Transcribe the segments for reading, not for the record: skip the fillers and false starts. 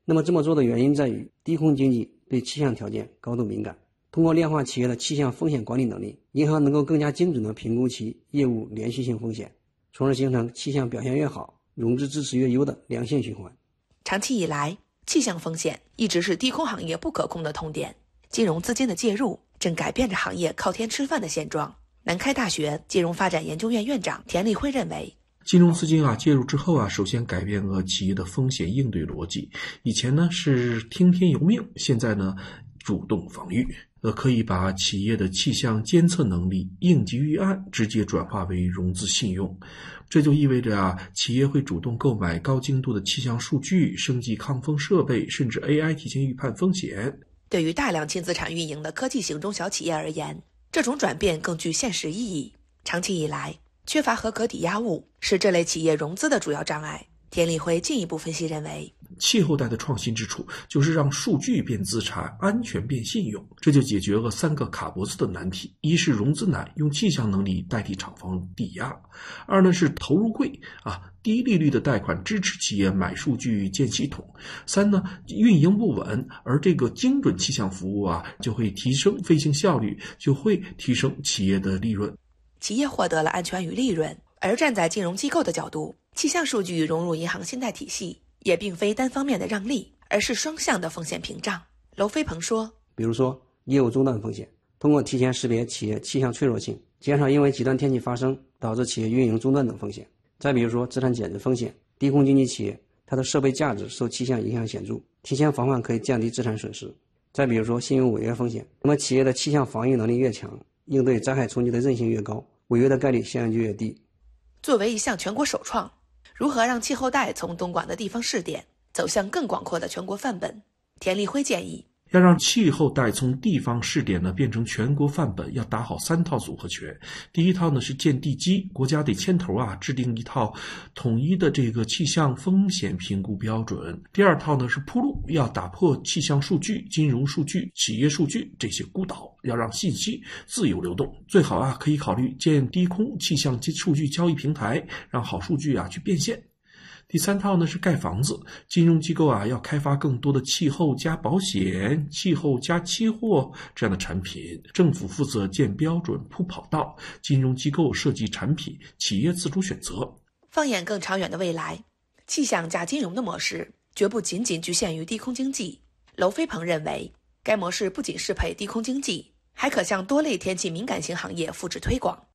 那么这么做的原因在于，低空经济对气象条件高度敏感，通过量化企业的气象风险管理能力，银行能够更加精准地评估其业务连续性风险，从而形成气象表现越好，融资支持越优的良性循环。 长期以来，气象风险一直是低空行业不可控的痛点，金融资金的介入正改变着行业靠天吃饭的现状。南开大学金融发展研究院院长田立辉认为， 金融资金介入之后首先改变了企业的风险应对逻辑。以前呢是听天由命，现在呢主动防御，可以把企业的气象监测能力应急预案直接转化为融资信用。这就意味着企业会主动购买高精度的气象数据，升级抗风设备，甚至 AI 提前预判风险。 对于大量轻资产运营的科技型中小企业而言，这种转变更具现实意义。长期以来，缺乏合格抵押物是这类企业融资的主要障碍。田立辉进一步分析认为， 气候带的创新之处就是让数据变资产，安全变信用，这就解决了3个卡脖子的难题。一是融资难，用气象能力代替厂房抵押；二呢是投入贵低利率的贷款支持企业买数据建系统；三呢运营不稳，而这个精准气象服务就会提升飞行效率，就会提升企业的利润。 企业获得了安全与利润，而站在金融机构的角度，气象数据融入银行信贷体系也并非单方面的让利，而是双向的风险屏障。娄飞鹏说， 比如说业务中断风险，通过提前识别企业气象脆弱性，减少因为极端天气发生导致企业运营中断等风险。再比如说资产减值风险，低空经济企业它的设备价值受气象影响显著，提前防范可以降低资产损失。再比如说信用违约风险，那么企业的气象防御能力越强，应对灾害冲击的韧性越高，违约的概率相应就越低。 作为一项全国首创，如何让气候带从东莞的地方试点走向更广阔的全国范本？田立辉建议， 要让气候带从地方试点变成全国范本，要打好3套组合拳。第一套是建地基，国家得牵头制定一套统一的这个气象风险评估标准。第二套是铺路，要打破气象数据、金融数据、企业数据这些孤岛，要让信息自由流动。最好可以考虑建低空气象数据交易平台，让好数据去变现。第3套是盖房子，金融机构要开发更多的气候加保险、气候加期货这样的产品，政府负责建标准铺跑道，金融机构设计产品，企业自主选择。 放眼更长远的未来，气象加金融的模式绝不仅仅局限于低空经济。娄飞鹏认为，该模式不仅适配低空经济，还可向多类天气敏感型行业复制推广。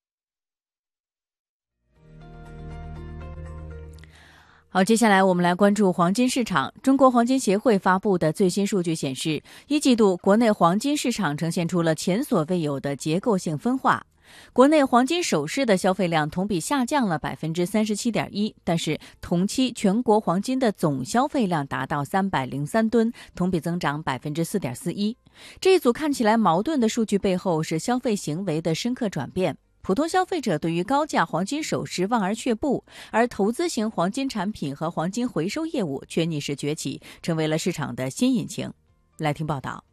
好，接下来我们来关注黄金市场。中国黄金协会发布的最新数据显示，1季度国内黄金市场呈现出了前所未有的结构性分化。国内黄金首饰的消费量同比下降了 37.1%， 但是同期全国黄金的总消费量达到303吨，同比增长 4.41%。 这一组看起来矛盾的数据背后是消费行为的深刻转变。普通消费者对于高价黄金首饰望而却步，而投资型黄金产品和黄金回收业务却逆势崛起，成为了市场的新引擎。来听报道。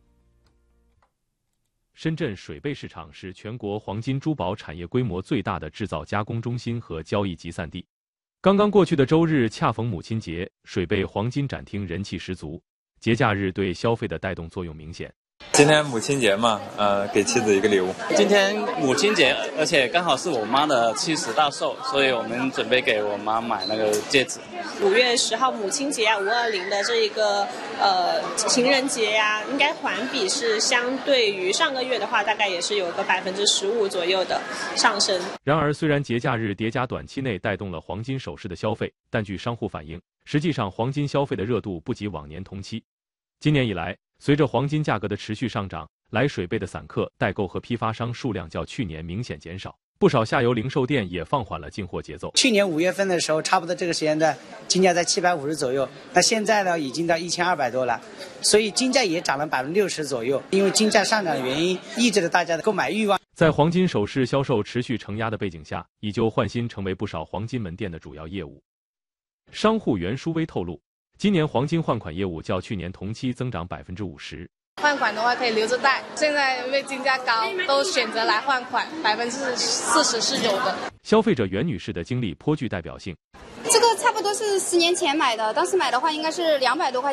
深圳水贝市场是全国黄金珠宝产业规模最大的制造加工中心和交易集散地。刚刚过去的周日恰逢母亲节，水贝黄金展厅人气十足，节假日对消费的带动作用明显。 今天母亲节嘛，给妻子一个礼物。 今天母亲节，而且刚好是我妈的70大寿，所以我们准备给我妈买那个戒指。 5月10号母亲节520的这一个情人节呀，应该环比是相对于上个月的话，大概也是有个15%左右的上升。 然而，虽然节假日叠加短期内带动了黄金首饰的消费，但据商户反映，实际上黄金消费的热度不及往年同期。今年以来，随着黄金价格的持续上涨，来水贝的散客、代购和批发商数量较去年明显减少，不少下游零售店也放缓了进货节奏。 去年5月份的时候，差不多这个时间段，金价在750左右，那现在呢，已经到1200多了，所以金价也涨了60%左右。因为金价上涨的原因，抑制了大家的购买欲望。 在黄金首饰销售持续承压的背景下，以旧换新成为不少黄金门店的主要业务。商户袁淑薇透露，今年黄金换款业务较去年同期增长50%。 换款的话可以留着戴，现在因为金价高，都选择来换款，40%是有的。 消费者袁女士的经历颇具代表性。 这个差不多是10年前买的，当时买的话应该是200多块。